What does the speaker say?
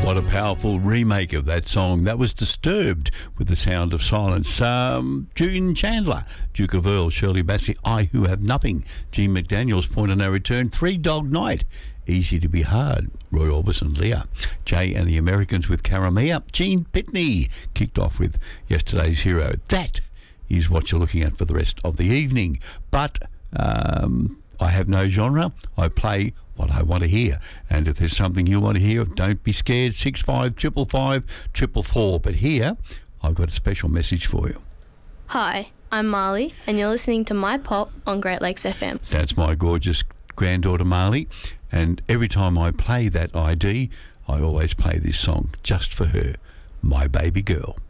What a powerful remake of that song. That was Disturbed with The Sound of Silence. June Chandler, Duke of Earl, Shirley Bassey, I Who Have Nothing, Gene McDaniel's Point of No Return, Three Dog Night, Easy to Be Hard, Roy Orbison, Leah, Jay and the Americans with Karamia, Gene Pitney kicked off with Yesterday's Hero. That is what you're looking at for the rest of the evening. But I have no genre. I play what I want to hear. And if there's something you want to hear, don't be scared. 6555 444. But here, I've got a special message for you. Hi, I'm Marley, and you're listening to My Pop on Great Lakes FM. That's my gorgeous granddaughter Marley. And every time I play that ID, I always play this song just for her, My Baby Girl.